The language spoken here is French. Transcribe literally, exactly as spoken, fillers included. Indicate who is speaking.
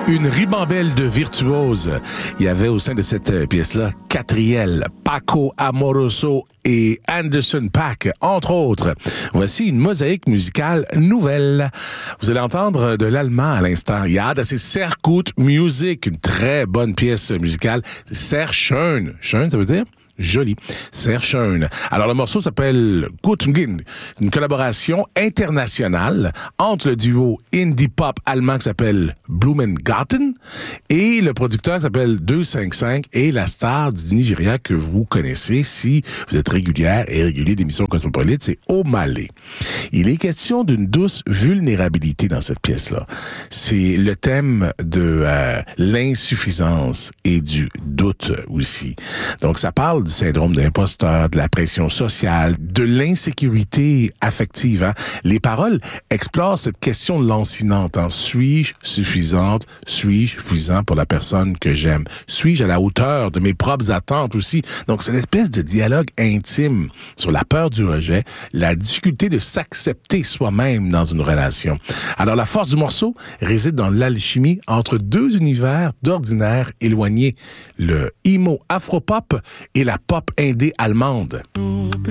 Speaker 1: Une ribambelle de virtuoses. Il y avait au sein de cette pièce-là Catriel, Paco Amoroso et Anderson .Paak, entre autres. Voici une mosaïque musicale nouvelle. Vous allez entendre de l'allemand à l'instant. Ja, das ist sehr gut Musik. Une très bonne pièce musicale. Sehr schön. Schön, ça veut dire? Joli. Sehr schön. Alors, le morceau s'appelle Guten Gin, une collaboration internationale entre le duo indie pop allemand qui s'appelle Blumengarten et le producteur qui s'appelle deux cent cinquante-cinq et la star du Nigeria que vous connaissez si vous êtes régulière et régulier d'émissions Cosmopolite, c'est Omale. Il est question d'une douce vulnérabilité dans cette pièce-là. C'est le thème de euh, l'insuffisance et du doute aussi. Donc, ça parle du syndrome d'imposteur, de la pression sociale, de l'insécurité affective. Hein? Les paroles explorent cette question lancinante. Hein? Suis-je suffisante? Suis-je suffisant pour la personne que j'aime? Suis-je à la hauteur de mes propres attentes aussi? Donc, c'est une espèce de dialogue intime sur la peur du rejet, la difficulté de s'accepter soi-même dans une relation. Alors, la force du morceau réside dans l'alchimie entre deux univers d'ordinaire éloignés, le emo afropop et la pop indé allemande.